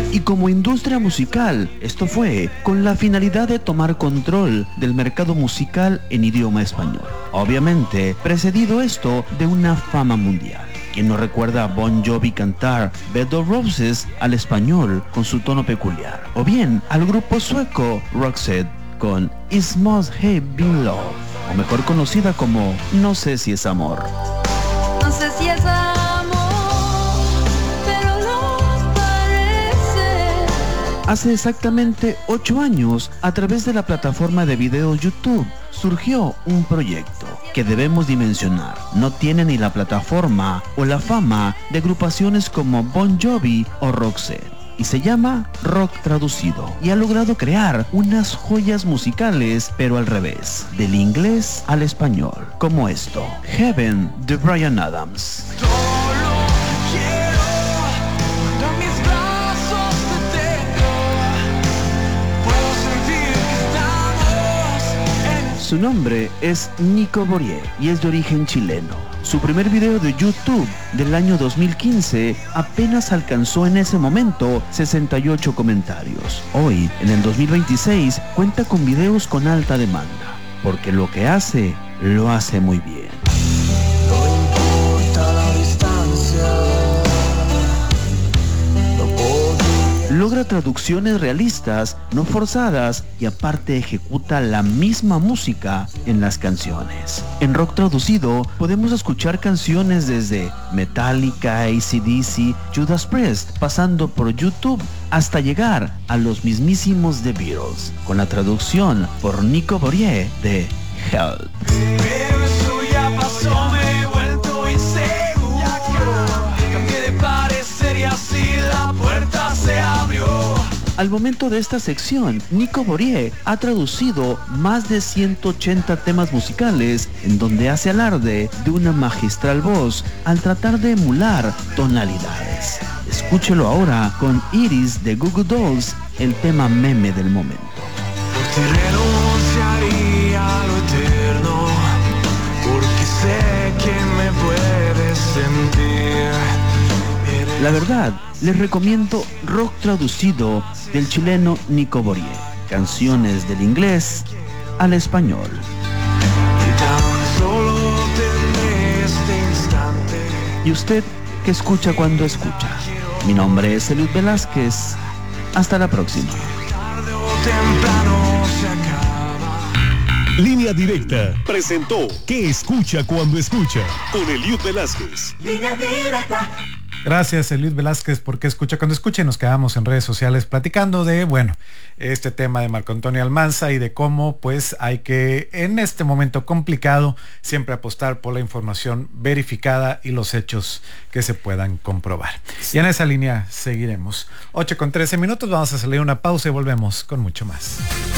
Y como industria musical, esto fue con la finalidad de tomar control del mercado musical en idioma español. Obviamente, precedido esto de una fama mundial. ¿Quién no recuerda a Bon Jovi cantar Bed of Roses al español con su tono peculiar? O bien al grupo sueco Roxette con It Must Have Been Love, o mejor conocida como No sé si es amor. No sé si es amor, pero lo parece. Hace exactamente 8 años, a través de la plataforma de videos YouTube, surgió un proyecto que debemos dimensionar. No tiene ni la plataforma o la fama de agrupaciones como Bon Jovi o Roxette, y se llama Rock Traducido, y ha logrado crear unas joyas musicales, pero al revés, del inglés al español, como esto, Heaven de Bryan Adams. Su nombre es Nico Borie y es de origen chileno. Su primer video de YouTube del año 2015 apenas alcanzó en ese momento 68 comentarios. Hoy, en el 2026, cuenta con videos con alta demanda, porque lo que hace, lo hace muy bien. Logra traducciones realistas, no forzadas, y aparte ejecuta la misma música en las canciones. En Rock Traducido podemos escuchar canciones desde Metallica, AC/DC, Judas Priest, pasando por YouTube hasta llegar a los mismísimos The Beatles, con la traducción por Nico Borie de Help. Pero eso ya pasó, me he vuelto inseguro. Cambié de parecer y así la puerta se abrió. Al momento de esta sección, Nico Borie ha traducido más de 180 temas musicales, en donde hace alarde de una magistral voz al tratar de emular tonalidades. Escúchelo ahora con Iris de Goo Goo Dolls, el tema meme del momento. Te renunciaría a lo eterno, porque sé que me puedes sentir. La verdad, les recomiendo Rock Traducido del chileno Nico Borie. Canciones del inglés al español. ¿Y usted qué escucha cuando escucha? Mi nombre es Eliud Velázquez. Hasta la próxima. Línea Directa presentó ¿Qué escucha cuando escucha? Con Eliud Velázquez. Línea Directa. Gracias, Eliud Velázquez, porque escucha cuando escucha, y nos quedamos en redes sociales platicando de, este tema de Marco Antonio Almanza y de cómo pues hay que, en este momento complicado, siempre apostar por la información verificada y los hechos que se puedan comprobar. Y en esa línea seguiremos. 8:13, vamos a salir una pausa y volvemos con mucho más.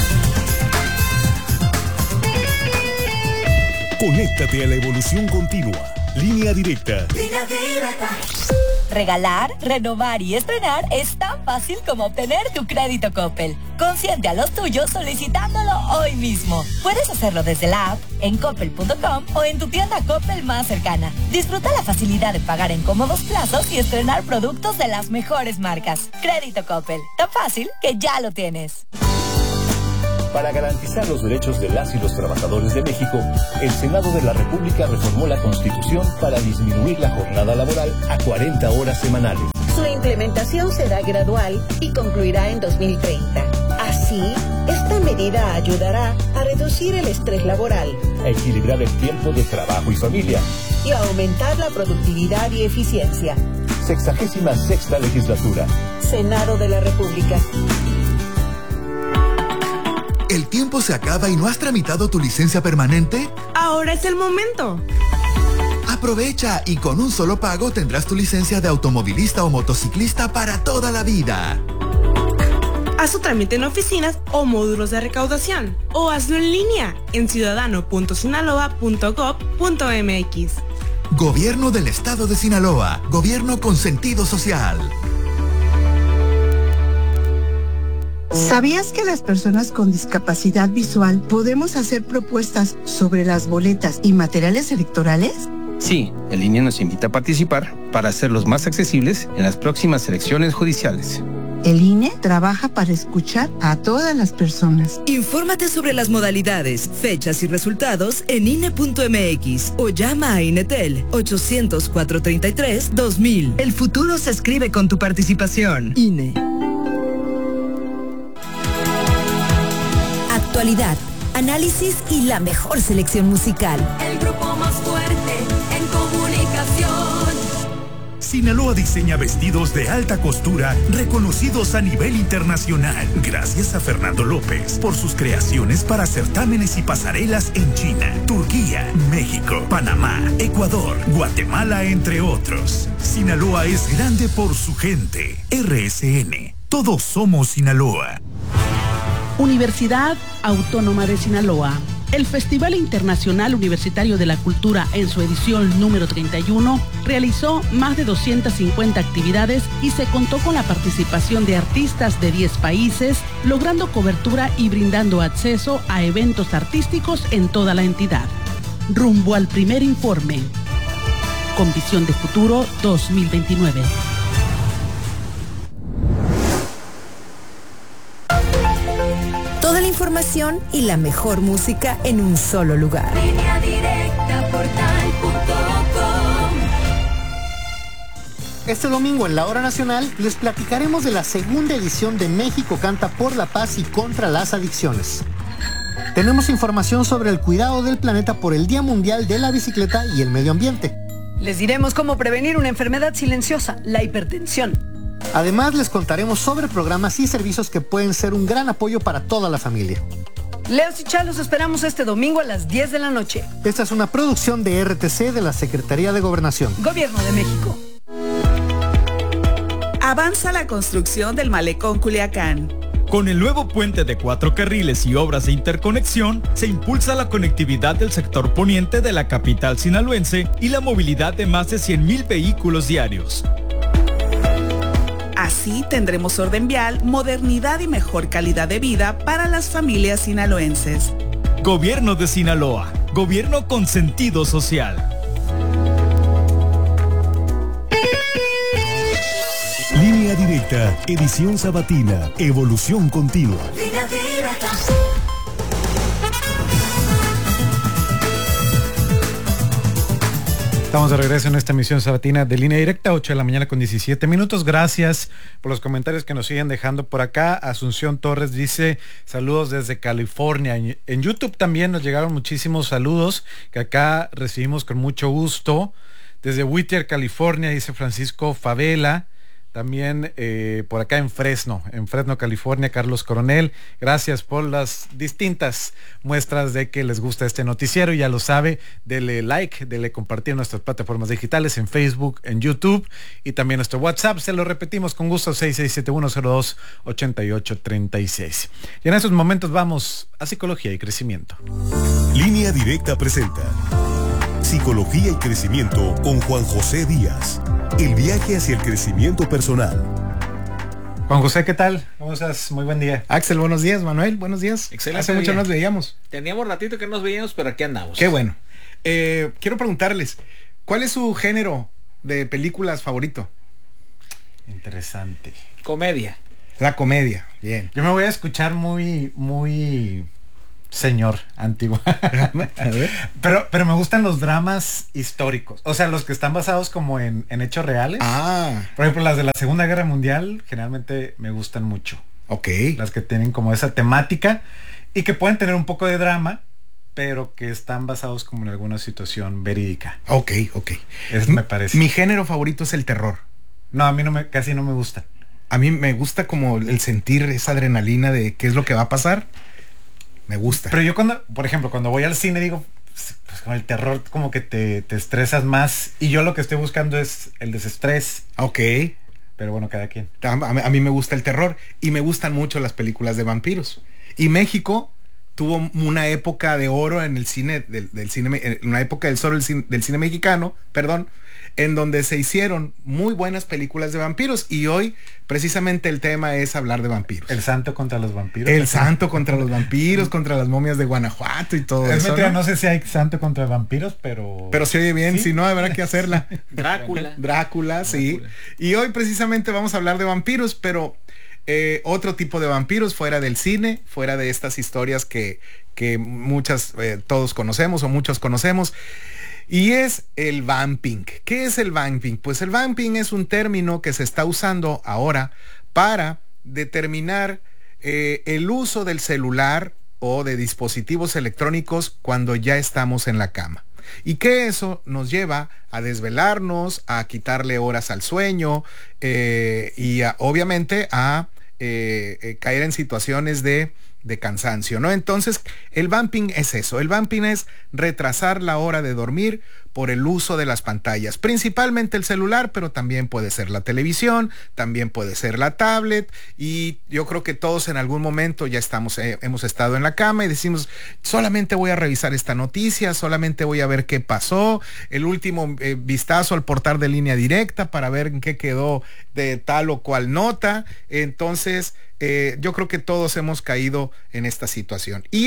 Conéctate a la evolución continua. Línea Directa. Línea Directa. Regalar, renovar y estrenar es tan fácil como obtener tu crédito Coppel. Consiente a los tuyos solicitándolo hoy mismo. Puedes hacerlo desde la app, en coppel.com o en tu tienda Coppel más cercana. Disfruta la facilidad de pagar en cómodos plazos y estrenar productos de las mejores marcas. Crédito Coppel, tan fácil que ya lo tienes. Para garantizar los derechos de las y los trabajadores de México, el Senado de la República reformó la Constitución para disminuir la jornada laboral a 40 horas semanales. Su implementación será gradual y concluirá en 2030. Así, esta medida ayudará a reducir el estrés laboral, a equilibrar el tiempo de trabajo y familia y a aumentar la productividad y eficiencia. 66ª legislatura. Senado de la República. ¿El tiempo se acaba y no has tramitado tu licencia permanente? Ahora es el momento. Aprovecha y con un solo pago tendrás tu licencia de automovilista o motociclista para toda la vida. Haz su trámite en oficinas o módulos de recaudación, o hazlo en línea en ciudadano.sinaloa.gov.mx. Gobierno del Estado de Sinaloa. Gobierno con sentido social. ¿Sabías que las personas con discapacidad visual podemos hacer propuestas sobre las boletas y materiales electorales? Sí, el INE nos invita a participar para hacerlos más accesibles en las próximas elecciones judiciales. El INE trabaja para escuchar a todas las personas. Infórmate sobre las modalidades, fechas y resultados en INE.mx o llama a INETEL 800-433-2000. El futuro se escribe con tu participación. INE. Actualidad, análisis y la mejor selección musical. El grupo más fuerte en comunicación. Sinaloa diseña vestidos de alta costura reconocidos a nivel internacional. Gracias a Fernando López por sus creaciones para certámenes y pasarelas en China, Turquía, México, Panamá, Ecuador, Guatemala, entre otros. Sinaloa es grande por su gente. RSN. Todos somos Sinaloa. Universidad Autónoma de Sinaloa. El Festival Internacional Universitario de la Cultura, en su edición número 31, realizó más de 250 actividades y se contó con la participación de artistas de 10 países, logrando cobertura y brindando acceso a eventos artísticos en toda la entidad. Rumbo al primer informe. Con visión de futuro 2029. Toda la información y la mejor música en un solo lugar. Línea directa portal.com. Este domingo en la Hora Nacional les platicaremos de la segunda edición de México Canta por la Paz y contra las Adicciones. Tenemos información sobre el cuidado del planeta por el Día Mundial de la Bicicleta y el Medio Ambiente. Les diremos cómo prevenir una enfermedad silenciosa, la hipertensión. Además, les contaremos sobre programas y servicios que pueden ser un gran apoyo para toda la familia. Leos y Chá, los esperamos este domingo a las 10 de la noche. Esta es una producción de RTC de la Secretaría de Gobernación. Gobierno de México. Avanza la construcción del Malecón Culiacán. Con el nuevo puente de 4 carriles y obras de interconexión, se impulsa la conectividad del sector poniente de la capital sinaloense y la movilidad de más de 100,000 vehículos diarios. Así tendremos orden vial, modernidad y mejor calidad de vida para las familias sinaloenses. Gobierno de Sinaloa. Gobierno con sentido social. Línea Directa, edición sabatina, evolución continua. Línea Directa. Estamos de regreso en esta emisión sabatina de Línea Directa, 8 de la mañana con 17 minutos. Gracias por los comentarios que nos siguen dejando por acá. Asunción Torres dice, saludos desde California. En YouTube también nos llegaron muchísimos saludos que acá recibimos con mucho gusto. Desde Whittier, California, dice Francisco Favela. También por acá en Fresno, California, Carlos Coronel. Gracias por las distintas muestras de que les gusta este noticiero. Ya lo sabe, dele like, dele compartir en nuestras plataformas digitales, en Facebook, en YouTube y también nuestro WhatsApp. Se lo repetimos con gusto, 6671028836. Y en estos momentos vamos a Psicología y Crecimiento. Línea Directa presenta Psicología y Crecimiento con Juan José Díaz. El viaje hacia el crecimiento personal. Juan José, ¿qué tal? ¿Cómo estás? Muy buen día. Axel, buenos días. Manuel, buenos días. Excelente. Hace mucho día. nos veíamos. Teníamos ratito que nos veíamos, pero aquí andamos. Qué bueno. Quiero preguntarles, ¿cuál es su género de películas favorito? Interesante. Comedia. La comedia, bien. Yo me voy a escuchar muy señor antiguo. pero me gustan los dramas históricos, o sea, los que están basados como en hechos reales. Por ejemplo, las de la Segunda Guerra Mundial generalmente me gustan mucho. Ok. Las que tienen como esa temática y que pueden tener un poco de drama, pero que están basados como en alguna situación verídica. Ok. Eso me parece. Mi género favorito es el terror. No, a mí casi no me gusta. A mí me gusta como el sentir esa adrenalina de qué es lo que va a pasar. Me gusta. Pero yo por ejemplo, cuando voy al cine digo, pues con el terror como que te estresas más y yo lo que estoy buscando es el desestrés. Ok. Pero bueno, cada quien. A mí me gusta el terror y me gustan mucho las películas de vampiros. Y México tuvo una época de oro en el cine, del cine, una época del oro del cine mexicano, en donde se hicieron muy buenas películas de vampiros y hoy precisamente el tema es hablar de vampiros. El santo contra los vampiros. El santo contra los vampiros, contra las momias de Guanajuato y todo eso. Mentira, ¿no? sé si hay santo contra vampiros, pero se oye bien, ¿sí? Si no, habrá que hacerla. Drácula, sí. Y hoy precisamente vamos a hablar de vampiros, pero otro tipo de vampiros fuera del cine, fuera de estas historias que todos conocemos o muchos conocemos. Y es el vamping. ¿Qué es el vamping? Pues el vamping es un término que se está usando ahora para determinar el uso del celular o de dispositivos electrónicos cuando ya estamos en la cama. Y que eso nos lleva a desvelarnos, a quitarle horas al sueño y obviamente a caer en situaciones de cansancio, ¿no? Entonces, el vamping es eso. El vamping es retrasar la hora de dormir por el uso de las pantallas, principalmente el celular, pero también puede ser la televisión, también puede ser la tablet, y yo creo que todos en algún momento ya hemos estado en la cama y decimos, solamente voy a revisar esta noticia, solamente voy a ver qué pasó, el último vistazo al portal de Línea Directa para ver en qué quedó de tal o cual nota. Entonces, yo creo que todos hemos caído en esta situación. Y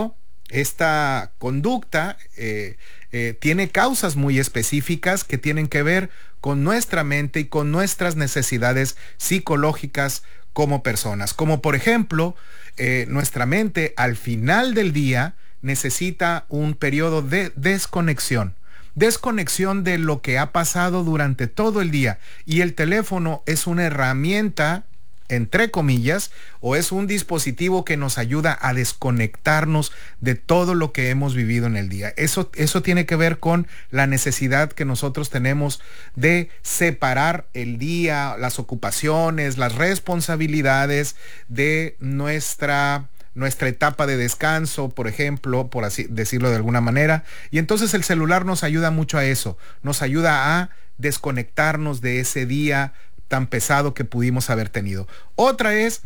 esta conducta tiene causas muy específicas que tienen que ver con nuestra mente y con nuestras necesidades psicológicas como personas. Como por ejemplo, nuestra mente al final del día necesita un periodo de desconexión. Desconexión de lo que ha pasado durante todo el día. Y el teléfono es una herramienta, entre comillas, o es un dispositivo que nos ayuda a desconectarnos de todo lo que hemos vivido en el día. Eso tiene que ver con la necesidad que nosotros tenemos de separar el día, las ocupaciones, las responsabilidades de nuestra etapa de descanso, por ejemplo, por así decirlo de alguna manera. Y entonces el celular nos ayuda mucho a eso, nos ayuda a desconectarnos de ese día tan pesado que pudimos haber tenido. Otra es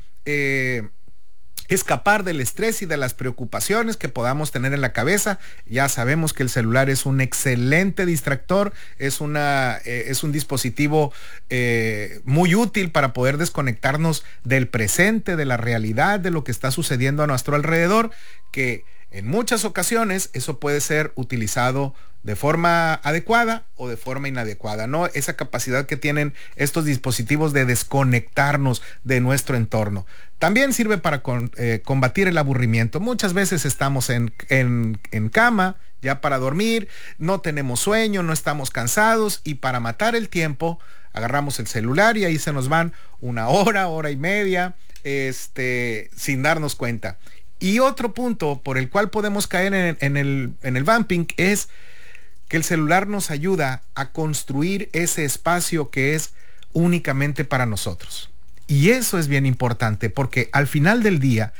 escapar del estrés y de las preocupaciones que podamos tener en la cabeza. Ya sabemos que el celular es un excelente distractor, es un dispositivo muy útil para poder desconectarnos del presente, de la realidad, de lo que está sucediendo a nuestro alrededor, que en muchas ocasiones eso puede ser utilizado de forma adecuada o de forma inadecuada, ¿no? Esa capacidad que tienen estos dispositivos de desconectarnos de nuestro entorno. También sirve para combatir el aburrimiento. Muchas veces estamos en cama, ya para dormir, no tenemos sueño, no estamos cansados, y para matar el tiempo agarramos el celular y ahí se nos van una hora, hora y media, sin darnos cuenta. Y otro punto por el cual podemos caer en el vamping es que el celular nos ayuda a construir ese espacio que es únicamente para nosotros. Y eso es bien importante, porque al final del día,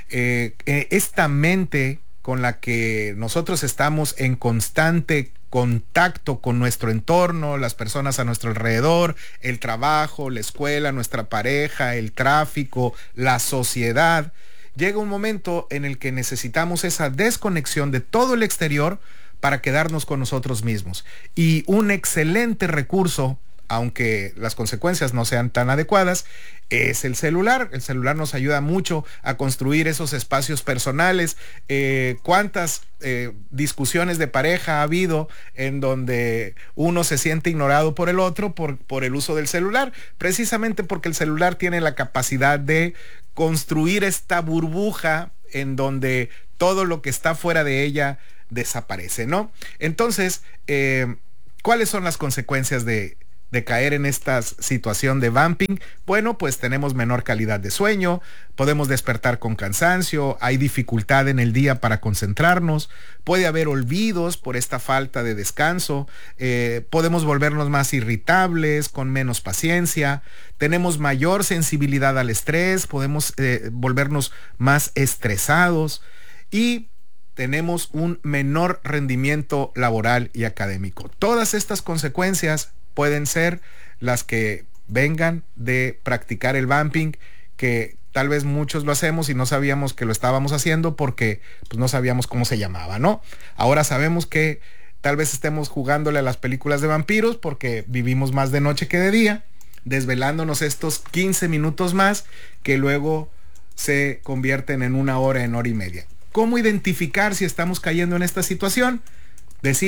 esta mente con la que nosotros estamos en constante contacto con nuestro entorno, las personas a nuestro alrededor, el trabajo, la escuela, nuestra pareja, el tráfico, la sociedad, llega un momento en el que necesitamos esa desconexión de todo el exterior para quedarnos con nosotros mismos. Y un excelente recurso, aunque las consecuencias no sean tan adecuadas, es el celular. El celular nos ayuda mucho a construir esos espacios personales. ¿Cuántas discusiones de pareja ha habido en donde uno se siente ignorado por el otro por el uso del celular? Precisamente porque el celular tiene la capacidad de construir esta burbuja en donde todo lo que está fuera de ella desaparece, ¿no? Entonces, ¿cuáles son las consecuencias de caer en esta situación de vamping? Bueno, pues tenemos menor calidad de sueño, podemos despertar con cansancio, hay dificultad en el día para concentrarnos, puede haber olvidos por esta falta de descanso, podemos volvernos más irritables, con menos paciencia, tenemos mayor sensibilidad al estrés, podemos volvernos más estresados y tenemos un menor rendimiento laboral y académico. Todas estas consecuencias pueden ser las que vengan de practicar el vamping, que tal vez muchos lo hacemos y no sabíamos que lo estábamos haciendo porque pues, no sabíamos cómo se llamaba, ¿no? Ahora sabemos que tal vez estemos jugándole a las películas de vampiros porque vivimos más de noche que de día, desvelándonos estos 15 minutos más que luego se convierten en una hora y media. ¿Cómo identificar si estamos cayendo en esta situación? Decimos,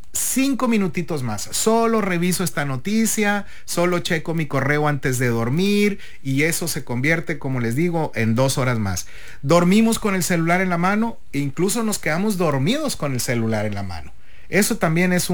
5 minutitos más, solo reviso esta noticia, solo checo mi correo antes de dormir y eso se convierte, como les digo, en 2 horas más. Dormimos con el celular en la mano e incluso nos quedamos dormidos con el celular en la mano. Eso también es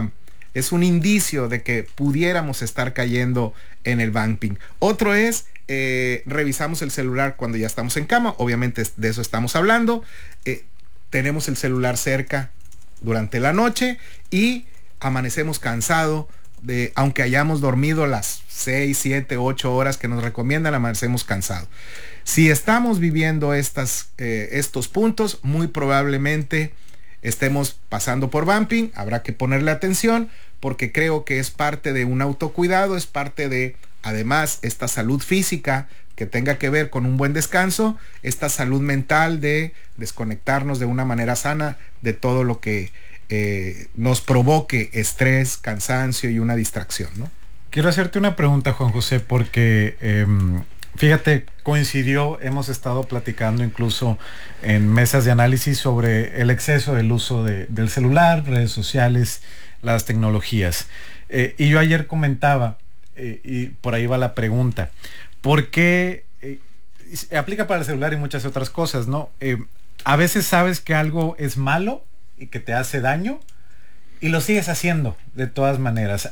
un indicio de que pudiéramos estar cayendo en el vamping. Otro es, revisamos el celular cuando ya estamos en cama, obviamente de eso estamos hablando, tenemos el celular cerca durante la noche y amanecemos cansado aunque hayamos dormido las 6, 7, 8 horas que nos recomiendan, amanecemos cansado. Si estamos viviendo estos puntos, muy probablemente estemos pasando por vamping. Habrá que ponerle atención porque creo que es parte de un autocuidado, es parte de, además, esta salud física que tenga que ver con un buen descanso, esta salud mental de desconectarnos de una manera sana de todo lo que nos provoque estrés, cansancio y una distracción, ¿no? Quiero hacerte una pregunta, Juan José, porque fíjate, coincidió, hemos estado platicando incluso en mesas de análisis sobre el exceso del uso del celular, redes sociales, las tecnologías. Y yo ayer comentaba, y por ahí va la pregunta, ¿por qué aplica para el celular y muchas otras cosas, ¿no? A veces sabes que algo es malo y que te hace daño y lo sigues haciendo de todas maneras.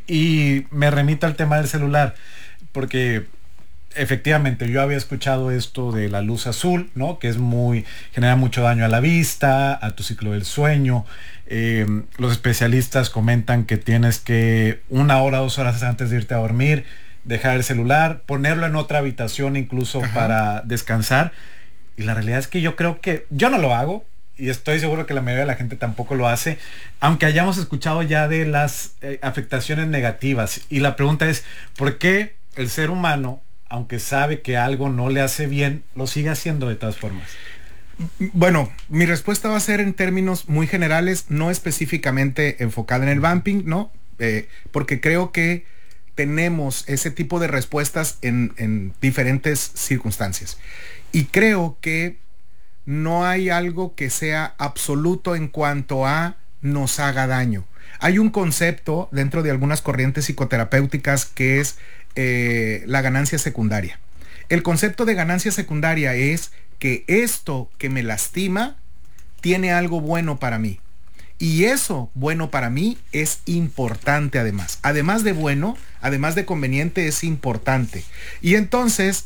Y me remito al tema del celular, porque efectivamente yo había escuchado esto de la luz azul, ¿no? Que genera mucho daño a la vista, a tu ciclo del sueño. Los especialistas comentan que tienes que 1 hora, 2 horas antes de irte a dormir, dejar el celular, ponerlo en otra habitación incluso para descansar. Y la realidad es que yo creo que yo no lo hago y estoy seguro que la mayoría de la gente tampoco lo hace, aunque hayamos escuchado ya de las afectaciones negativas. Y la pregunta es, ¿por qué el ser humano, aunque sabe que algo no le hace bien, lo sigue haciendo de todas formas? Bueno, mi respuesta va a ser en términos muy generales, no específicamente enfocada en el vamping, ¿no? Porque creo que tenemos ese tipo de respuestas en diferentes circunstancias. Y creo que no hay algo que sea absoluto en cuanto a nos haga daño. Hay un concepto dentro de algunas corrientes psicoterapéuticas que es la ganancia secundaria. El concepto de ganancia secundaria es que esto que me lastima tiene algo bueno para mí. Y eso bueno para mí es importante además. Además de bueno, además de conveniente, es importante. Y entonces,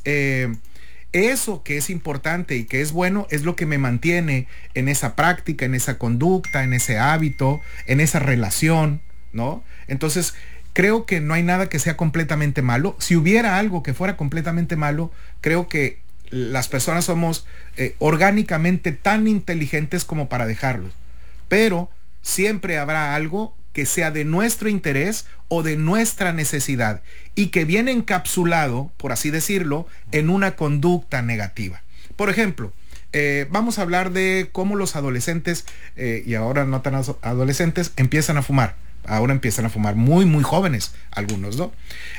eso que es importante y que es bueno es lo que me mantiene en esa práctica, en esa conducta, en ese hábito, en esa relación, ¿no? Entonces, creo que no hay nada que sea completamente malo. Si hubiera algo que fuera completamente malo, creo que las personas somos orgánicamente tan inteligentes como para dejarlo. Pero siempre habrá algo que sea de nuestro interés o de nuestra necesidad y que viene encapsulado, por así decirlo, en una conducta negativa. Por ejemplo, vamos a hablar de cómo los adolescentes, y ahora no tan adolescentes, empiezan a fumar. Ahora empiezan a fumar muy, muy jóvenes, algunos, ¿no?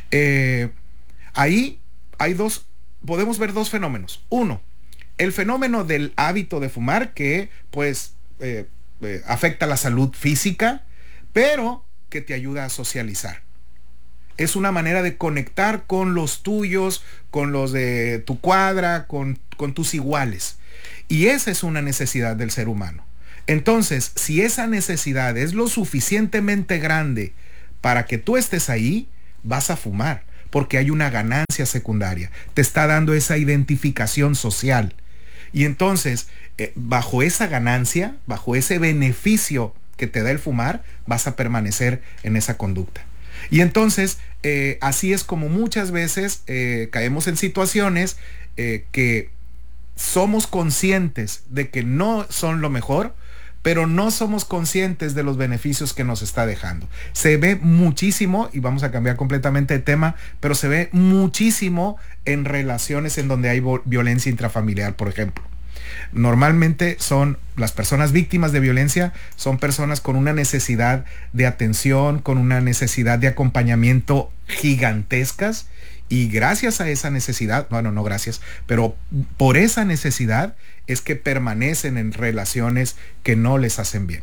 Ahí podemos ver 2 fenómenos. Uno, el fenómeno del hábito de fumar que, pues, afecta la salud física, pero que te ayuda a socializar. Es una manera de conectar con los tuyos, con los de tu cuadra, con tus iguales. Y esa es una necesidad del ser humano. Entonces, si esa necesidad es lo suficientemente grande para que tú estés ahí, vas a fumar, porque hay una ganancia secundaria. Te está dando esa identificación social. Y entonces, bajo esa ganancia, bajo ese beneficio que te da el fumar, vas a permanecer en esa conducta. Y entonces, así es como muchas veces caemos en situaciones que somos conscientes de que no son lo mejor, pero no somos conscientes de los beneficios que nos está dejando. Se ve muchísimo, y vamos a cambiar completamente de tema, pero se ve muchísimo en relaciones en donde hay violencia intrafamiliar, por ejemplo. Normalmente son las personas víctimas de violencia, son personas con una necesidad de atención, con una necesidad de acompañamiento gigantescas, y gracias a esa necesidad, bueno, no gracias, pero por esa necesidad es que permanecen en relaciones que no les hacen bien.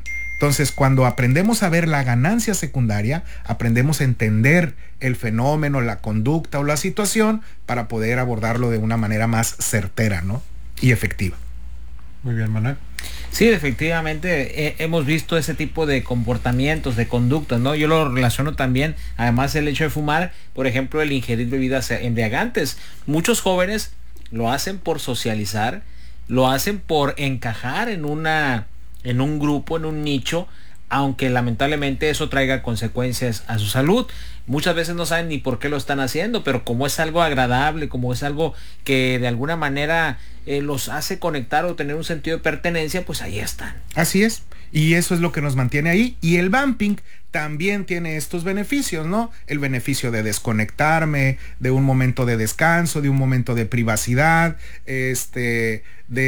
Entonces, cuando aprendemos a ver la ganancia secundaria, aprendemos a entender el fenómeno, la conducta o la situación para poder abordarlo de una manera más certera, ¿no? Y efectiva. Muy bien, Manuel. Sí, efectivamente, hemos visto ese tipo de comportamientos, de conductas, ¿no? Yo lo relaciono también, además el hecho de fumar, por ejemplo, el ingerir bebidas embriagantes. Muchos jóvenes lo hacen por socializar, lo hacen por encajar en un grupo, en un nicho, aunque lamentablemente eso traiga consecuencias a su salud. Muchas veces no saben ni por qué lo están haciendo, pero como es algo agradable, como es algo que de alguna manera los hace conectar o tener un sentido de pertenencia, pues ahí están. Así es. Y eso es lo que nos mantiene ahí. Y el vamping también tiene estos beneficios, ¿no? El beneficio de desconectarme, de un momento de descanso, de un momento de privacidad, de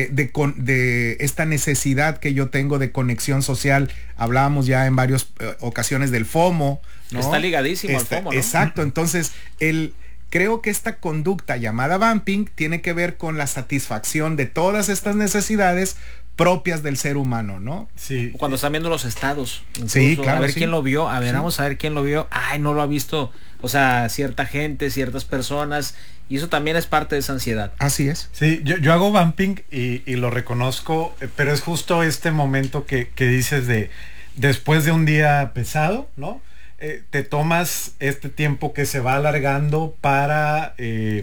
esta necesidad que yo tengo de conexión social. Hablábamos ya en varias ocasiones del FOMO, ¿no? Está ligadísimo al FOMO, ¿no? Exacto. Entonces, creo que esta conducta llamada vamping tiene que ver con la satisfacción de todas estas necesidades propias del ser humano, ¿no? Sí. Cuando están viendo los estados. Sí, claro. A ver sí. quién lo vio. A ver, vamos a ver quién lo vio. Ay, no lo ha visto. O sea, cierta gente, ciertas personas. Y eso también es parte de esa ansiedad. Así es. Sí, yo hago vamping y lo reconozco, pero es justo este momento que dices de después de un día pesado, ¿no? Te tomas este tiempo que se va alargando para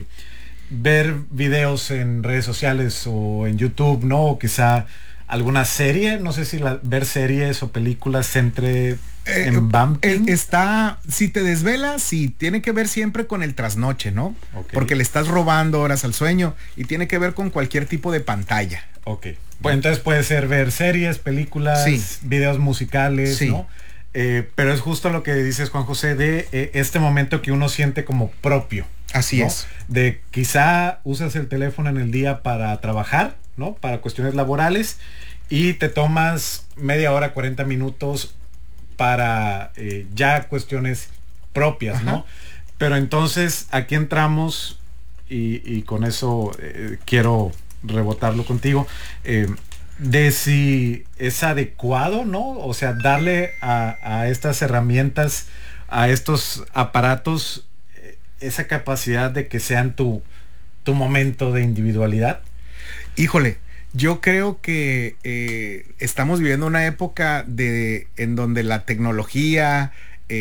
ver videos en redes sociales o en YouTube, ¿no? O quizá alguna serie, no sé si ver series o películas entre en vamping. Si te desvelas, sí, tiene que ver siempre con el trasnoche, ¿no? Okay. Porque le estás robando horas al sueño y tiene que ver con cualquier tipo de pantalla. Ok. Pues entonces puede ser ver series, películas, sí, videos musicales, sí, ¿no? Pero es justo lo que dices, Juan José, de este momento que uno siente como propio. Así, ¿no? Es. De quizá usas el teléfono en el día para trabajar, ¿no? Para cuestiones laborales y te tomas media hora, 40 minutos para ya cuestiones propias, ajá, ¿no? Pero entonces aquí entramos y con eso quiero rebotarlo contigo, de si es adecuado, ¿no? O sea, darle a estas herramientas, a estos aparatos, esa capacidad de que sean tu momento de individualidad. Híjole, yo creo que estamos viviendo una época en donde la tecnología,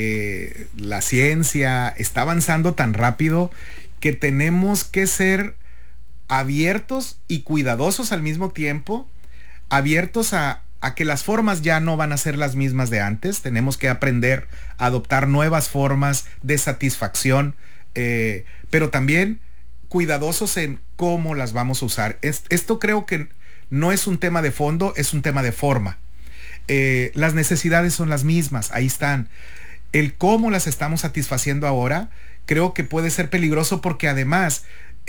la ciencia está avanzando tan rápido que tenemos que ser abiertos y cuidadosos al mismo tiempo, abiertos a que las formas ya no van a ser las mismas de antes. Tenemos que aprender a adoptar nuevas formas de satisfacción, pero también cuidadosos en cómo las vamos a usar. Esto creo que no es un tema de fondo, es un tema de forma. Las necesidades son las mismas, ahí están. El cómo las estamos satisfaciendo ahora creo que puede ser peligroso porque además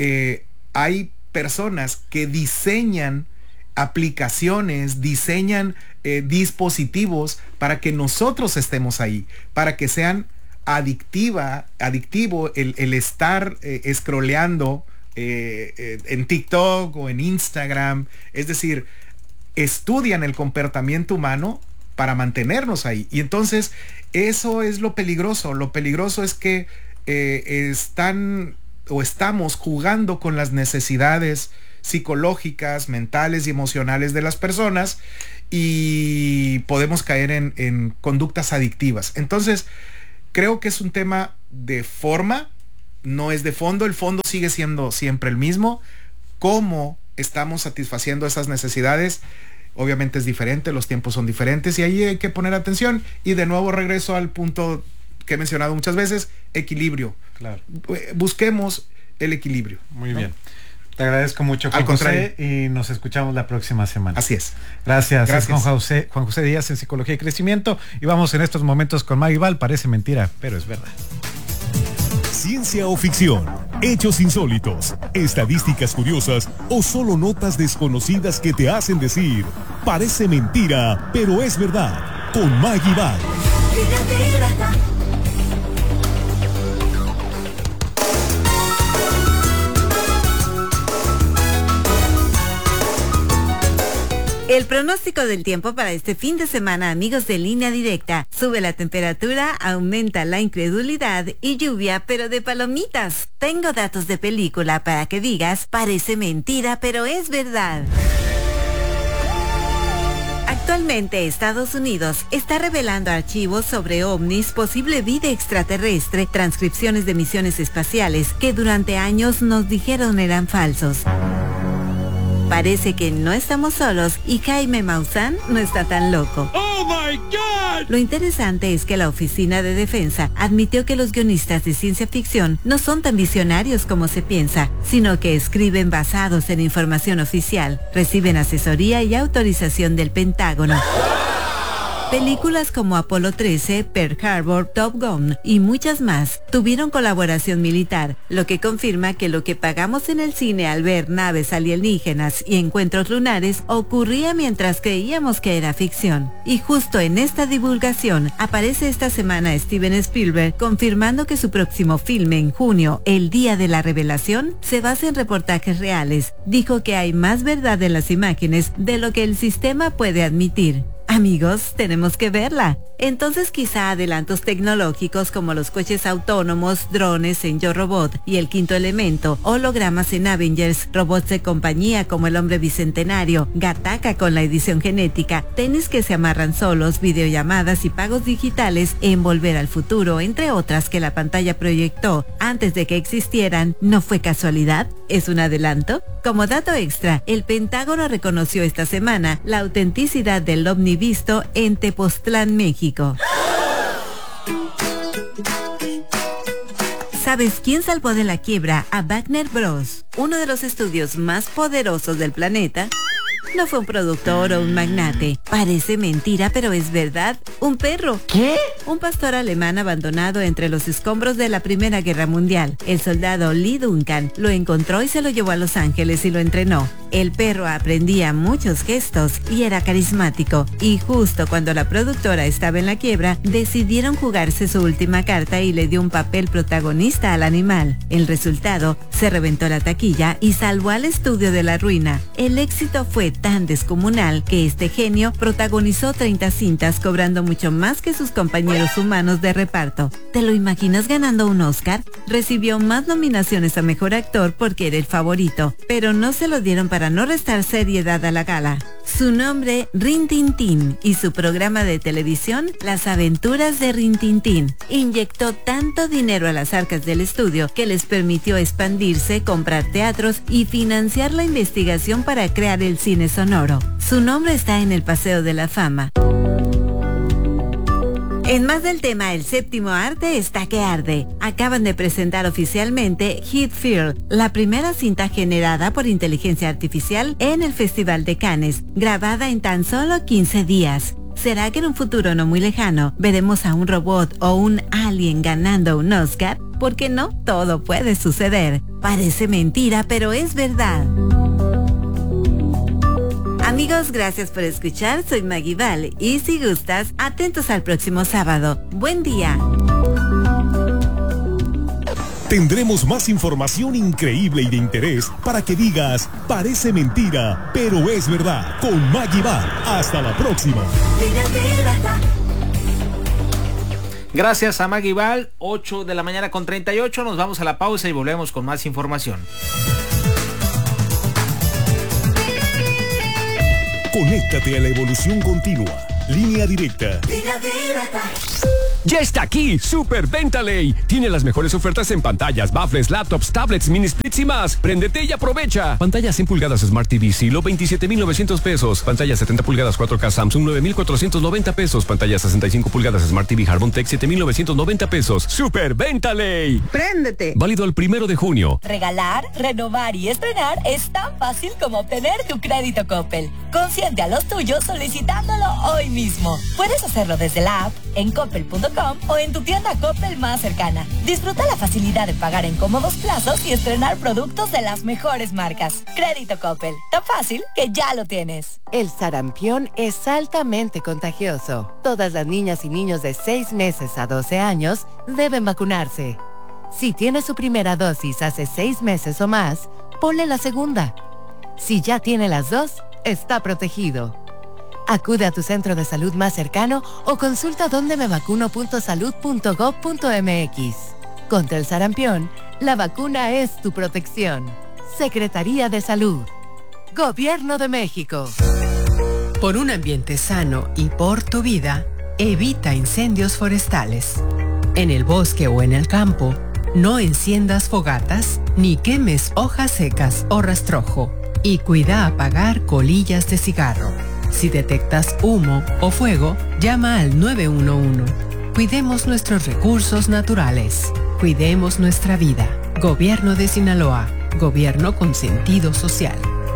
hay personas que diseñan aplicaciones, diseñan dispositivos para que nosotros estemos ahí, para que sean adictivo el estar scrolleando en TikTok o en Instagram. Es decir, estudian el comportamiento humano para mantenernos ahí. Y entonces eso es lo peligroso. Lo peligroso es que estamos jugando con las necesidades psicológicas, mentales y emocionales de las personas y podemos caer en conductas adictivas. Entonces, creo que es un tema de forma, no es de fondo. El fondo sigue siendo siempre el mismo. Cómo estamos satisfaciendo esas necesidades, obviamente es diferente, los tiempos son diferentes y ahí hay que poner atención. Y de nuevo regreso al punto que he mencionado muchas veces, equilibrio. Claro. Busquemos el equilibrio. Muy bien. Te agradezco mucho, Juan José, y nos escuchamos la próxima semana. Así es. Gracias. Es Juan José Díaz en Psicología y Crecimiento. Y vamos en estos momentos con Maggie Val. Parece mentira, pero es verdad. Ciencia o ficción, hechos insólitos, estadísticas curiosas o solo notas desconocidas que te hacen decir, parece mentira, pero es verdad. Con Maggie Val. El pronóstico del tiempo para este fin de semana, amigos de Línea Directa. Sube la temperatura, aumenta la incredulidad y lluvia, pero de palomitas. Tengo datos de película para que digas, parece mentira, pero es verdad. Actualmente Estados Unidos está revelando archivos sobre ovnis, posible vida extraterrestre, transcripciones de misiones espaciales que durante años nos dijeron eran falsos. Parece que no estamos solos y Jaime Maussan no está tan loco. ¡Oh, my God! Lo interesante es que la Oficina de Defensa admitió que los guionistas de ciencia ficción no son tan visionarios como se piensa, sino que escriben basados en información oficial, reciben asesoría y autorización del Pentágono. Películas como Apolo 13, Pearl Harbor, Top Gun y muchas más tuvieron colaboración militar, lo que confirma que lo que pagamos en el cine al ver naves alienígenas y encuentros lunares ocurría mientras creíamos que era ficción. Y justo en esta divulgación aparece esta semana Steven Spielberg confirmando que su próximo filme en junio, El Día de la Revelación, se basa en reportajes reales. Dijo que hay más verdad en las imágenes de lo que el sistema puede admitir. Amigos, tenemos que verla. Entonces quizá adelantos tecnológicos como los coches autónomos, drones en Yo Robot y El Quinto Elemento, hologramas en Avengers, robots de compañía como el Hombre Bicentenario, Gattaca con la edición genética, tenis que se amarran solos, videollamadas y pagos digitales en Volver al Futuro, entre otras que la pantalla proyectó antes de que existieran, ¿no fue casualidad? ¿Es un adelanto? Como dato extra, el Pentágono reconoció esta semana la autenticidad del ovni visto en Tepoztlán, México. ¿Sabes quién salvó de la quiebra a Warner Bros., uno de los estudios más poderosos del planeta? No fue un productor o un magnate. Parece mentira, pero es verdad. Un perro. ¿Qué? Un pastor alemán abandonado entre los escombros de la Primera Guerra Mundial. El soldado Lee Duncan lo encontró y se lo llevó a Los Ángeles y lo entrenó. El perro aprendía muchos gestos y era carismático. Y justo cuando la productora estaba en la quiebra, decidieron jugarse su última carta y le dio un papel protagonista al animal. El resultado, se reventó la taquilla y salvó al estudio de la ruina. El éxito fue tan descomunal que este genio protagonizó 30 cintas cobrando mucho más que sus compañeros humanos de reparto. ¿Te lo imaginas ganando un Oscar? Recibió más nominaciones a Mejor Actor porque era el favorito, pero no se lo dieron para no restar seriedad a la gala. Su nombre, Rin Tin Tin, y su programa de televisión, Las Aventuras de Rin Tin Tin, inyectó tanto dinero a las arcas del estudio que les permitió expandirse, comprar teatros y financiar la investigación para crear el cine sonoro. Su nombre está en el Paseo de la Fama. En más del tema, el séptimo arte está que arde. Acaban de presentar oficialmente Hit Field, la primera cinta generada por inteligencia artificial en el Festival de Cannes, grabada en tan solo 15 días. ¿Será que en un futuro no muy lejano veremos a un robot o un alien ganando un Oscar? Porque no todo puede suceder. Parece mentira, pero es verdad. Amigos, gracias por escuchar. Soy Maggie Val y si gustas, atentos al próximo sábado. Buen día. Tendremos más información increíble y de interés para que digas, parece mentira, pero es verdad. Con Maggie Val. Hasta la próxima. Gracias a Maggie Val, 8 de la mañana con 38. Nos vamos a la pausa y volvemos con más información. Conéctate a la evolución continua. Línea Directa. Ya está aquí, Super Venta Ley. Tiene las mejores ofertas en pantallas, baffles, laptops, tablets, mini splits y más. Préndete y aprovecha. Pantalla 100 pulgadas Smart TV Silo, 27,900 pesos. Pantalla 70 pulgadas 4K Samsung, 9,490 pesos. Pantalla 65 pulgadas Smart TV Harbon Tech, 7,990 pesos. Super Venta Ley. ¡Préndete! Válido el 1 de junio. Regalar, renovar y estrenar es tan fácil como obtener tu crédito Coppel. Consiente a los tuyos solicitándolo hoy mismo. Puedes hacerlo desde la app, en coppel.com o en tu tienda Coppel más cercana. Disfruta la facilidad de pagar en cómodos plazos y estrenar productos de las mejores marcas. Crédito Coppel, tan fácil que ya lo tienes. El sarampión es altamente contagioso. Todas las niñas y niños de 6 meses a 12 años deben vacunarse. Si tiene su primera dosis hace 6 meses o más, ponle la segunda. Si ya tiene las dos, está protegido. Acude a tu centro de salud más cercano o consulta dondemevacuno.salud.gov.mx. Contra el sarampión, la vacuna es tu protección. Secretaría de Salud. Gobierno de México. Por un ambiente sano y por tu vida, evita incendios forestales. En el bosque o en el campo, no enciendas fogatas ni quemes hojas secas o rastrojo. Y cuida apagar colillas de cigarro. Si detectas humo o fuego, llama al 911. Cuidemos nuestros recursos naturales. Cuidemos nuestra vida. Gobierno de Sinaloa. Gobierno con sentido social.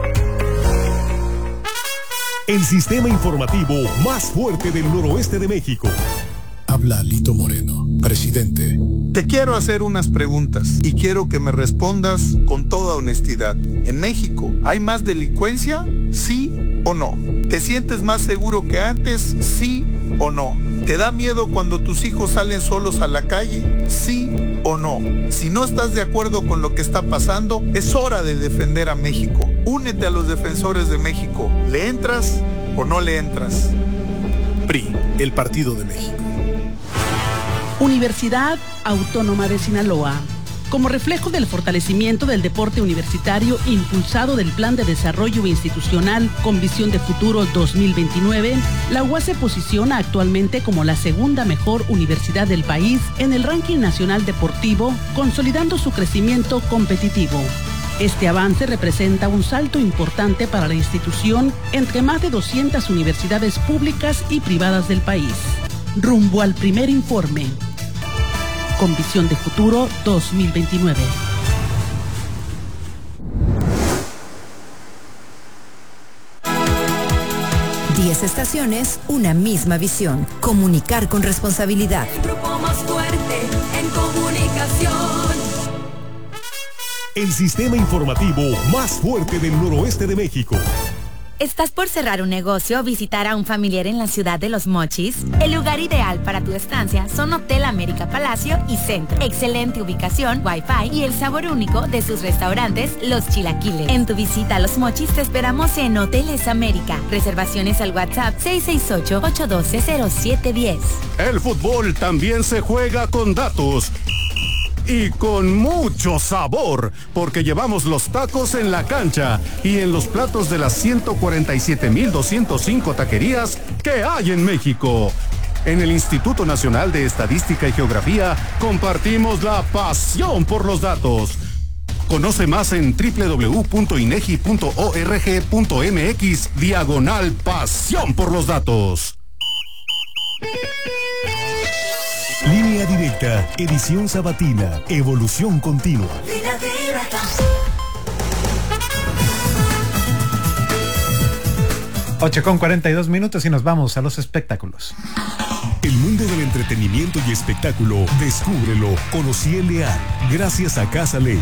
El sistema informativo más fuerte del noroeste de México. Habla Lito Moreno, presidente. Te quiero hacer unas preguntas y quiero que me respondas con toda honestidad. ¿En México hay más delincuencia? ¿Sí o no? ¿Te sientes más seguro que antes? ¿Sí o no? ¿Te da miedo cuando tus hijos salen solos a la calle? ¿Sí o no? Si no estás de acuerdo con lo que está pasando, es hora de defender a México. Únete a los defensores de México. ¿Le entras o no le entras? PRI, el Partido de México. Universidad Autónoma de Sinaloa. Como reflejo del fortalecimiento del deporte universitario impulsado del Plan de Desarrollo Institucional con Visión de Futuro 2029, la UAS se posiciona actualmente como la segunda mejor universidad del país en el ranking nacional deportivo, consolidando su crecimiento competitivo. Este avance representa un salto importante para la institución entre más de 200 universidades públicas y privadas del país. Rumbo al primer informe. Con Visión de Futuro 2029. Diez estaciones, una misma visión. Comunicar con responsabilidad. El grupo más fuerte en comunicación. El sistema informativo más fuerte del noroeste de México. ¿Estás por cerrar un negocio o visitar a un familiar en la ciudad de Los Mochis? El lugar ideal para tu estancia son Hotel América Palacio y Centro. Excelente ubicación, wifi y el sabor único de sus restaurantes, Los Chilaquiles. En tu visita a Los Mochis te esperamos en Hoteles América. Reservaciones al WhatsApp 668-812-0710. El fútbol también se juega con datos. Y con mucho sabor, porque llevamos los tacos en la cancha y en los platos de las 147,205 taquerías que hay en México. En el Instituto Nacional de Estadística y Geografía compartimos la pasión por los datos. Conoce más en www.inegi.org.mx/pasión por los datos. Línea Directa, edición sabatina, evolución continua. 8:42 y nos vamos a los espectáculos. El mundo del entretenimiento y espectáculo, descúbrelo con Ociel Leal, gracias a Casa Ley.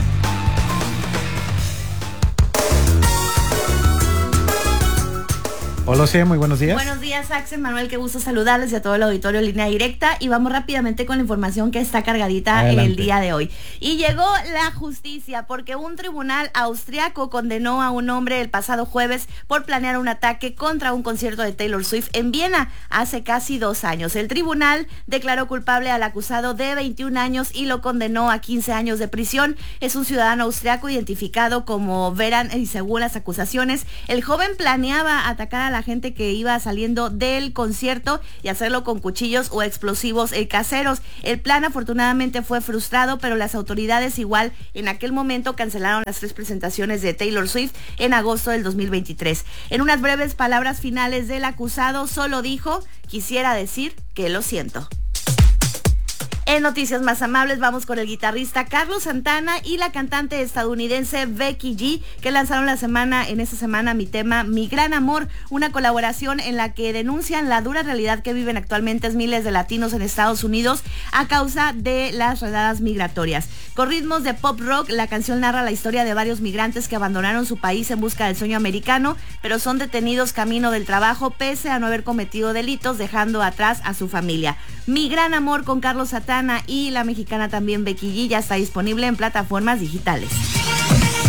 Hola, sí, muy buenos días. Buenos días, Axel, Manuel, qué gusto saludarles y a todo el auditorio de Línea Directa. Y vamos rápidamente con la información que está cargadita. Adelante. El día de hoy. Y llegó la justicia porque un tribunal austriaco condenó a un hombre el pasado jueves por planear un ataque contra un concierto de Taylor Swift en Viena hace casi 2 años. El tribunal declaró culpable al acusado de 21 años y lo condenó a 15 años de prisión. Es un ciudadano austriaco identificado como Veran y según las acusaciones, el joven planeaba atacar a la gente que iba saliendo del concierto y hacerlo con cuchillos o explosivos caseros. El plan afortunadamente fue frustrado, pero las autoridades igual en aquel momento cancelaron las 3 presentaciones de Taylor Swift en agosto del 2023. En unas breves palabras finales del acusado solo dijo: quisiera decir que lo siento. En noticias más amables vamos con el guitarrista Carlos Santana y la cantante estadounidense Becky G, que lanzaron en esta semana mi tema Mi Gran Amor, una colaboración en la que denuncian la dura realidad que viven actualmente miles de latinos en Estados Unidos a causa de las redadas migratorias. Con ritmos de pop rock, la canción narra la historia de varios migrantes que abandonaron su país en busca del sueño americano, pero son detenidos camino del trabajo pese a no haber cometido delitos, dejando atrás a su familia. Mi Gran Amor con Carlos Santana y la mexicana también Becky G ya está disponible en plataformas digitales.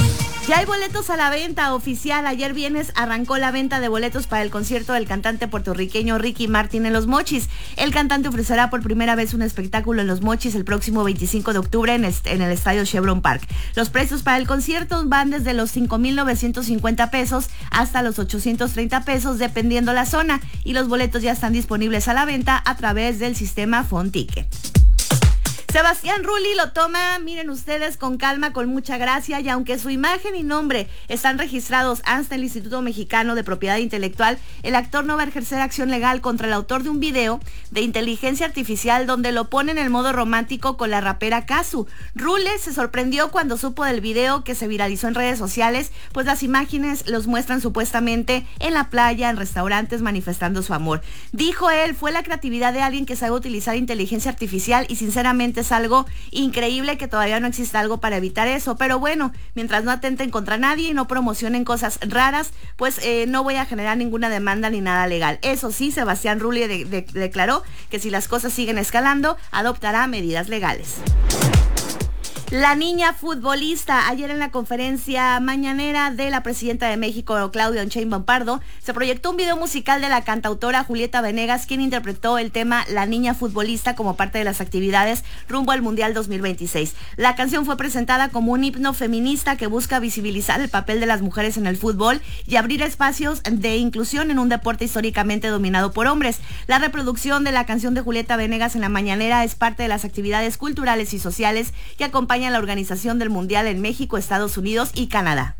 Ya hay boletos a la venta oficial. Ayer viernes arrancó la venta de boletos para el concierto del cantante puertorriqueño Ricky Martin en Los Mochis. El cantante ofrecerá por primera vez un espectáculo en Los Mochis el próximo 25 de octubre en el estadio Chevron Park. Los precios para el concierto van desde los 5,950 pesos hasta los 830 pesos dependiendo la zona, y los boletos ya están disponibles a la venta a través del sistema Fonticket. Sebastián Rulli lo toma, miren ustedes, con calma, con mucha gracia, y aunque su imagen y nombre están registrados ante el Instituto Mexicano de Propiedad Intelectual, el actor no va a ejercer acción legal contra el autor de un video de inteligencia artificial donde lo pone en el modo romántico con la rapera Kazu. Rulli se sorprendió cuando supo del video que se viralizó en redes sociales, pues las imágenes los muestran supuestamente en la playa, en restaurantes, manifestando su amor. Dijo él, fue la creatividad de alguien que sabe utilizar inteligencia artificial y sinceramente es algo increíble que todavía no exista algo para evitar eso, pero bueno, mientras no atenten contra nadie y no promocionen cosas raras, pues no voy a generar ninguna demanda ni nada legal. Eso sí, Sebastián Rulli declaró que si las cosas siguen escalando, adoptará medidas legales. La niña futbolista. Ayer en la conferencia mañanera de la presidenta de México, Claudia Sheinbaum Pardo, se proyectó un video musical de la cantautora Julieta Venegas, quien interpretó el tema La niña futbolista como parte de las actividades rumbo al Mundial 2026. La canción fue presentada como un himno feminista que busca visibilizar el papel de las mujeres en el fútbol y abrir espacios de inclusión en un deporte históricamente dominado por hombres. La reproducción de la canción de Julieta Venegas en la mañanera es parte de las actividades culturales y sociales que acompañan la organización del Mundial en México, Estados Unidos y Canadá.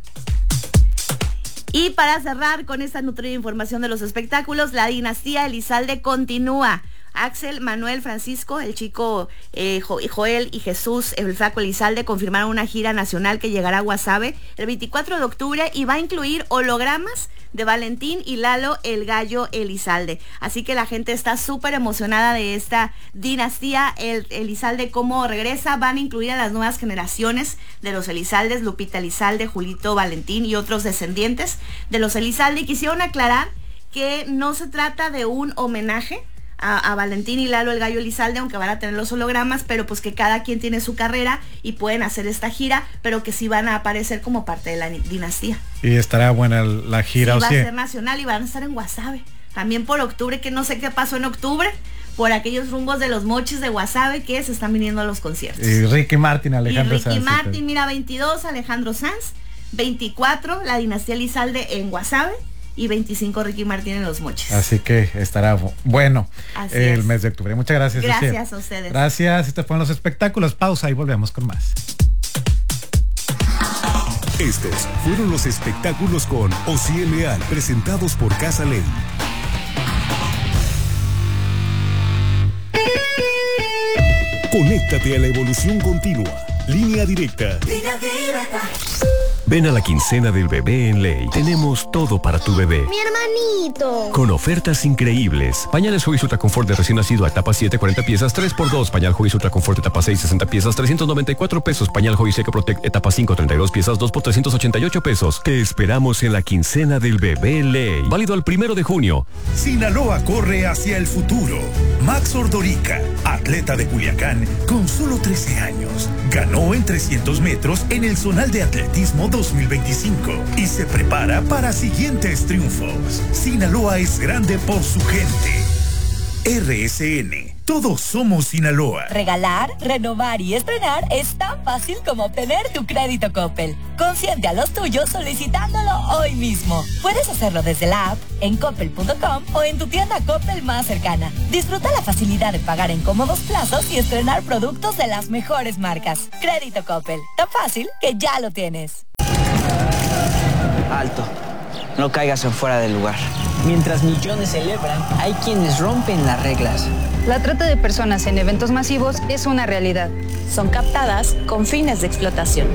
Y para cerrar con esta nutrida información de los espectáculos, la dinastía Elizalde continúa. Axel, Manuel, Francisco, el chico Joel y Jesús, el flaco Elizalde, confirmaron una gira nacional que llegará a Guasave el 24 de octubre y va a incluir hologramas de Valentín y Lalo, el gallo Elizalde. Así que la gente está súper emocionada de esta dinastía Elizalde, cómo regresa. Van a incluir a las nuevas generaciones de los Elizaldes, Lupita Elizalde, Julito Valentín y otros descendientes de los Elizalde. Y quisieron aclarar que no se trata de un homenaje a Valentín y Lalo, el gallo Elizalde, aunque van a tener los hologramas, pero pues que cada quien tiene su carrera y pueden hacer esta gira, pero que sí van a aparecer como parte de la dinastía. Y estará buena la gira. Sí, va a ser nacional y van a estar en Guasave. También por octubre, que no sé qué pasó en octubre, por aquellos rumbos de Los Mochis de Guasave que se están viniendo a los conciertos. Y Ricky Martin, Alejandro Sanz. Ricky Martin, mira, 22, Alejandro Sanz, 24, la dinastía Elizalde en Guasave, y 25 Ricky Martin en Los Mochis. Así que estará bueno el mes de octubre. Muchas gracias. Gracias a ustedes. Gracias. Estos fueron los espectáculos. Pausa y volvemos con más. Estos fueron los espectáculos con Osiel Leal, presentados por Casa Ley. Conéctate a la evolución continua. Línea directa. Línea directa. Ven a la quincena del bebé en Ley. Tenemos todo para tu bebé. Mi hermanito. Con ofertas increíbles. Pañales Huggies Ultra Confort de recién nacido a etapa 7, 40 piezas, 3x2. Pañal Huggies Ultra Confort etapa 6, 60 piezas, 394 pesos. Pañal Huggies Eco Protect etapa 5, 32 piezas, 2 por 388 pesos. Te esperamos en la quincena del bebé en Ley. Válido al 1 de junio. Sinaloa corre hacia el futuro. Max Ordorica, atleta de Culiacán, con solo 13 años, ganó en 300 metros en el Zonal de Atletismo 2025 y se prepara para siguientes triunfos. Sinaloa es grande por su gente. RSN, todos somos Sinaloa. Regalar, renovar y estrenar es tan fácil como obtener tu crédito Coppel. Consiente a los tuyos solicitándolo hoy mismo. Puedes hacerlo desde la app, en coppel.com o en tu tienda Coppel más cercana. Disfruta la facilidad de pagar en cómodos plazos y estrenar productos de las mejores marcas. Crédito Coppel, tan fácil que ya lo tienes. Alto, no caigas en fuera del lugar. Mientras millones celebran, hay quienes rompen las reglas. La trata de personas en eventos masivos es una realidad. Son captadas con fines de explotación.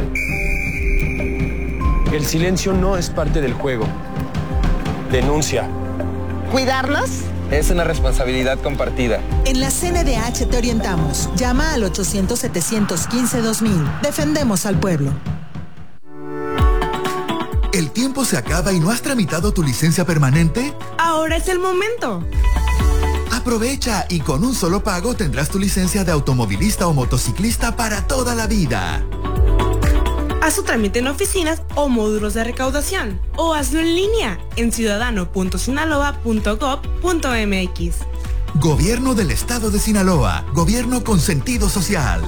El silencio no es parte del juego. Denuncia. ¿Cuidarlos? Es una responsabilidad compartida. En la CNDH te orientamos. Llama al 800-715-2000. Defendemos al pueblo. ¿El tiempo se acaba y no has tramitado tu licencia permanente? Ahora es el momento. Aprovecha y con un solo pago tendrás tu licencia de automovilista o motociclista para toda la vida. Haz su trámite en oficinas o módulos de recaudación o hazlo en línea en ciudadano.sinaloa.gov.mx. Gobierno del Estado de Sinaloa. Gobierno con sentido social.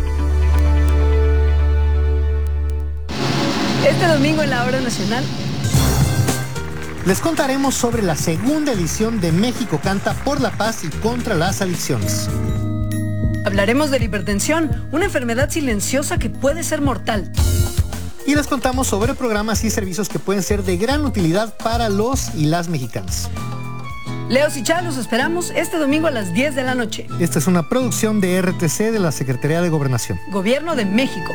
Este domingo en la Hora Nacional les contaremos sobre la segunda edición de México Canta por la Paz y contra las Adicciones. Hablaremos de la hipertensión, una enfermedad silenciosa que puede ser mortal. Y les contamos sobre programas y servicios que pueden ser de gran utilidad para los y las mexicanas. Leos y Chá, los esperamos este domingo a las 10 de la noche. Esta es una producción de RTC de la Secretaría de Gobernación. Gobierno de México.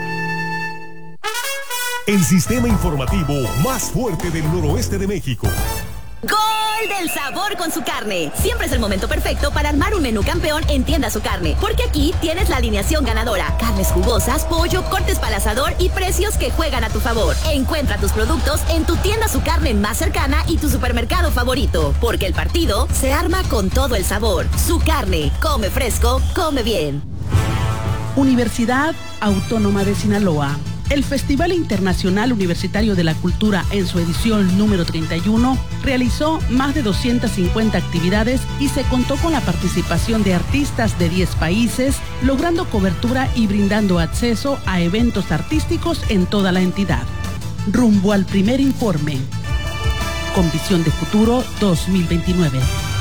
El sistema informativo más fuerte del noroeste de México. ¡Gol del sabor con su carne! Siempre es el momento perfecto para armar un menú campeón en Tienda Su Carne, porque aquí tienes la alineación ganadora. Carnes jugosas, pollo, cortes para el asador y precios que juegan a tu favor. Encuentra tus productos en tu Tienda Su Carne más cercana y tu supermercado favorito, porque el partido se arma con todo el sabor. Su Carne, come fresco, come bien. Universidad Autónoma de Sinaloa. El Festival Internacional Universitario de la Cultura, en su edición número 31, realizó más de 250 actividades y se contó con la participación de artistas de 10 países, logrando cobertura y brindando acceso a eventos artísticos en toda la entidad. Rumbo al primer informe. Con visión de futuro 2029.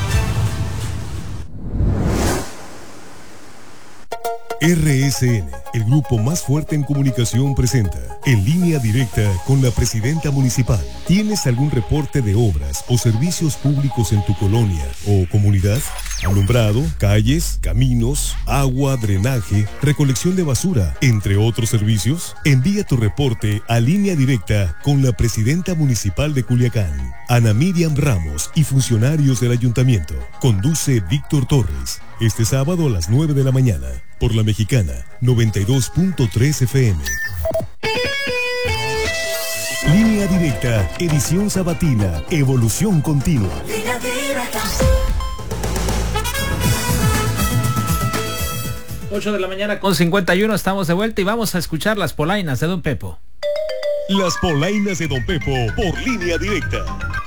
RSN, el grupo más fuerte en comunicación, presenta En Línea Directa con la Presidenta Municipal. ¿Tienes algún reporte de obras o servicios públicos en tu colonia o comunidad? Alumbrado, calles, caminos, agua, drenaje, recolección de basura, entre otros servicios. Envía tu reporte a Línea Directa con la Presidenta Municipal de Culiacán, Ana Miriam Ramos, y funcionarios del ayuntamiento. Conduce Víctor Torres. Este sábado a las 9 de la mañana, por La Mexicana, 92.3 FM. Línea Directa, edición sabatina, evolución continua. Línea Directa. 8 de la mañana con 51, estamos de vuelta y vamos a escuchar las polainas de Don Pepo. Las polainas de Don Pepo por Línea Directa.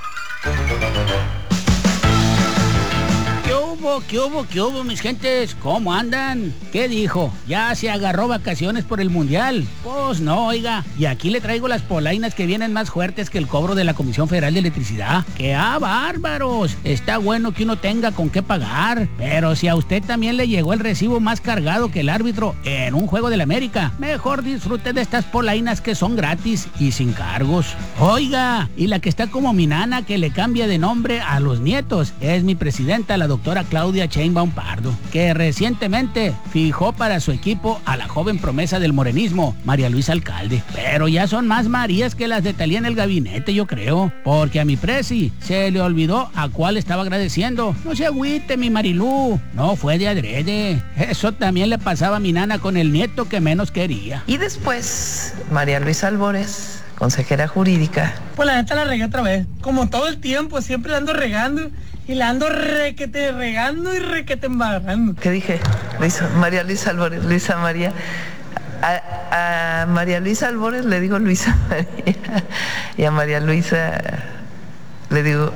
¿Qué hubo, mis gentes? ¿Cómo andan? ¿Qué dijo? ¿Ya se agarró vacaciones por el Mundial? Pues no, oiga. Y aquí le traigo las polainas que vienen más fuertes que el cobro de la Comisión Federal de Electricidad. ¡Qué bárbaros! Está bueno que uno tenga con qué pagar. Pero si a usted también le llegó el recibo más cargado que el árbitro en un juego del América, mejor disfrute de estas polainas que son gratis y sin cargos. Oiga, y la que está como mi nana que le cambia de nombre a los nietos es mi presidenta, la doctora Claudia Sheinbaum Pardo, que recientemente fijó para su equipo a la joven promesa del morenismo, María Luisa Alcalde. Pero ya son más Marías que las de Talía en el gabinete, yo creo, porque a mi presi se le olvidó a cuál estaba agradeciendo. No se agüite, mi Marilú, no fue de adrede. Eso también le pasaba a mi nana con el nieto que menos quería. Y después, María Luisa Albores, consejera jurídica. Pues la neta la regué otra vez, como todo el tiempo, siempre la ando regando. Y la ando requete regando y requete embarrando. ¿Qué dije? María Luisa Albores, Luisa María. A María Luisa Albores le digo Luisa María. Y a María Luisa le digo...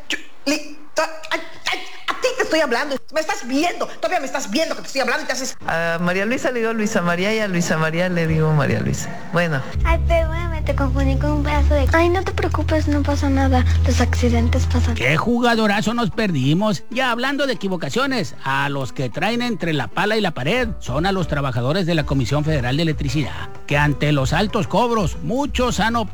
A ti te estoy hablando, me estás viendo, todavía me estás viendo que te estoy hablando y te haces... A María Luisa le digo Luisa María y a Luisa María le digo María Luisa. Bueno. Ay, perdóname, te confundí con un pedazo de... Ay, no te preocupes, no pasa nada, los accidentes pasan. ¡Qué jugadorazo nos perdimos! Ya hablando de equivocaciones, a los que traen entre la pala y la pared son a los trabajadores de la Comisión Federal de Electricidad, que ante los altos cobros, muchos han optado